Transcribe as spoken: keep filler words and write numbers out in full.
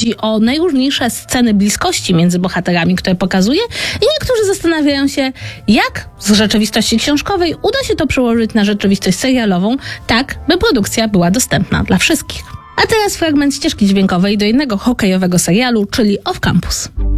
chodzi o najróżniejsze sceny bliskości między bohaterami, które pokazuje, i niektórzy zastanawiają się, jak z rzeczywistości książkowej uda się to przełożyć na rzeczywistość serialową, tak by produkcja była dostępna dla wszystkich. A teraz fragment ścieżki dźwiękowej do innego hokejowego serialu, czyli Off Campus.